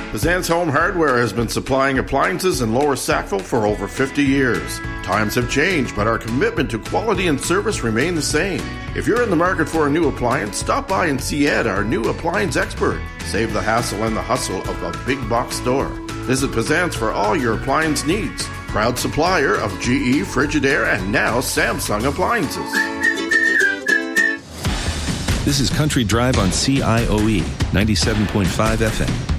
Pizan's Home Hardware has been supplying appliances in Lower Sackville for over 50 years. Times have changed, but our commitment to quality and service remain the same. If you're in the market for a new appliance, stop by and see Ed, our new appliance expert. Save the hassle and the hustle of a big box store. Visit Pizan's for all your appliance needs. Proud supplier of GE, Frigidaire, and now Samsung appliances. This is Country Drive on CIOE 97.5 FM.